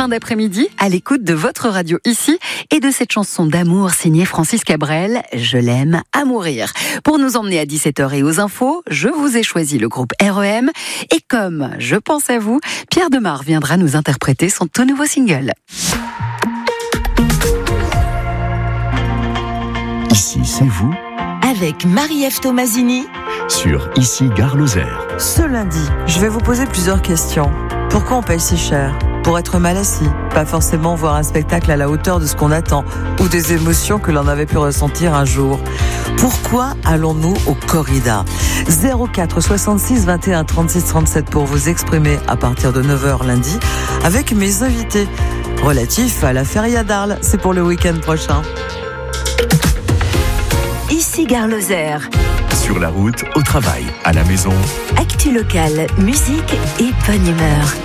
fin d'après-midi à l'écoute de votre radio ici et de cette chanson d'amour signée Francis Cabrel, Je l'aime à mourir. Pour nous emmener à 17h et aux infos, je vous ai choisi le groupe REM et comme je pense à vous, Pierre Demar viendra nous interpréter son tout nouveau single. Ici, c'est vous avec Marie-Ève Tomasini sur Ici Gare Lozère. Ce lundi, je vais vous poser plusieurs questions. Pourquoi on paye si cher ? Pour être mal assis, pas forcément voir un spectacle à la hauteur de ce qu'on attend ou des émotions que l'on avait pu ressentir un jour. Pourquoi allons-nous au corrida ? 04 66 21 36 37 pour vous exprimer à partir de 9h lundi avec mes invités relatifs à la Feria d'Arles. C'est pour le week-end prochain. Ici Gare Lozère. Sur la route, au travail, à la maison. Actu locale, musique et bonne humeur.